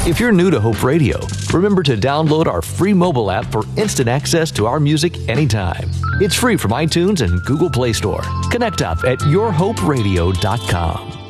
If you're new to Hope Radio, remember to download our free mobile app for instant access to our music anytime. It's free from iTunes and Google Play Store. Connect up at yourhoperadio.com.